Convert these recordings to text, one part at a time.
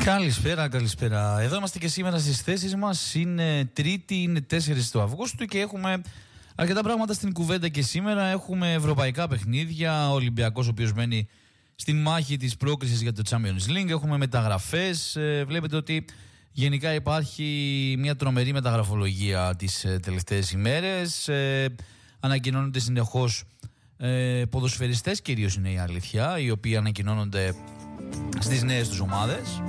Καλησπέρα. Εδώ είμαστε και σήμερα στις θέσεις μας. Είναι Τρίτη, είναι 4 του Αυγούστου και έχουμε αρκετά πράγματα στην κουβέντα και σήμερα. Έχουμε ευρωπαϊκά παιχνίδια, ο Ολυμπιακός ο οποίος μένει στην μάχη της πρόκρισης για το Champions League. Έχουμε μεταγραφές. Βλέπετε ότι γενικά υπάρχει μια τρομερή μεταγραφολογία τις τελευταίες ημέρες. Ανακοινώνονται συνεχώς ποδοσφαιριστές, κυρίως είναι η αλήθεια, οι οποίοι ανακοινώνονται στις νέες τους ομάδες.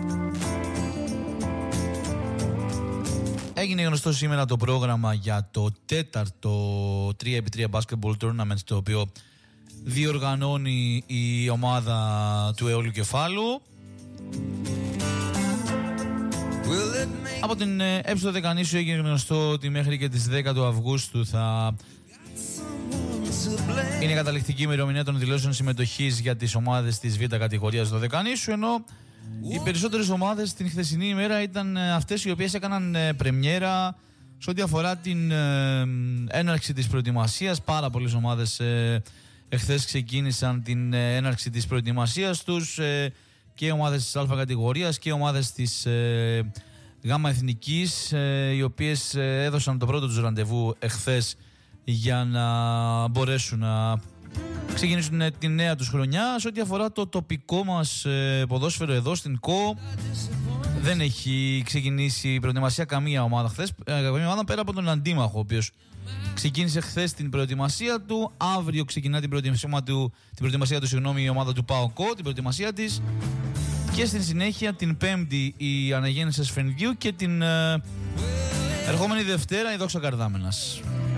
Έγινε γνωστό σήμερα το πρόγραμμα για το τέταρτο 3x3 basketball tournament, το οποίο διοργανώνει η ομάδα του Αιώλου Κεφάλου. Από την έψο Δεκανήσου έγινε γνωστό ότι μέχρι και τις 10 του Αυγούστου θα είναι καταληκτική ημερομηνία των δηλώσεων συμμετοχής για τις ομάδες της Β' κατηγορίας του Δεκανήσου, ενώ οι περισσότερες ομάδες την χθεσινή ημέρα ήταν αυτές οι οποίες έκαναν πρεμιέρα σε ό,τι αφορά την έναρξη της προετοιμασίας. Πάρα πολλές ομάδες εχθές ξεκίνησαν την έναρξη της προετοιμασίας τους, και ομάδες της Α κατηγορίας και ομάδες της Γ εθνικής, οι οποίες έδωσαν το πρώτο τους ραντεβού εχθές για να μπορέσουν να ξεκινήσουν τη νέα τους χρονιά. Σε ό,τι αφορά το τοπικό μας ποδόσφαιρο εδώ στην ΚΟ, δεν έχει ξεκινήσει η προετοιμασία καμία ομάδα χθες, καμία ομάδα πέρα από τον αντίμαχο, ο οποίος ξεκίνησε χθες την προετοιμασία του. Αύριο ξεκινά την προετοιμασία του η ομάδα του ΠΑΟΚΟ, την προετοιμασία της, και στην συνέχεια την Πέμπτη η Αναγέννηση Ασφενδιού και την ερχόμενη Δευτέρα η Δόξα Καρδάμενας.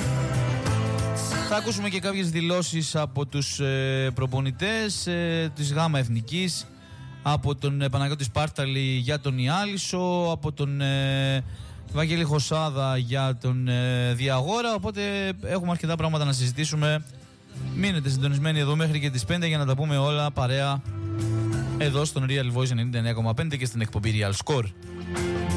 Θα ακούσουμε και κάποιες δηλώσεις από τους προπονητές της ΓΑΜΑ Εθνικής, από τον Παναγιώτη Σπάρταλη για τον Ιάλισσο, από τον Βαγγέλη Χωσάδα για τον Διαγόρα, οπότε έχουμε αρκετά πράγματα να συζητήσουμε. Μείνετε συντονισμένοι εδώ μέχρι και τις 5 για να τα πούμε όλα παρέα εδώ στον Real Voice 99,5 και στην εκπομπή Real Score.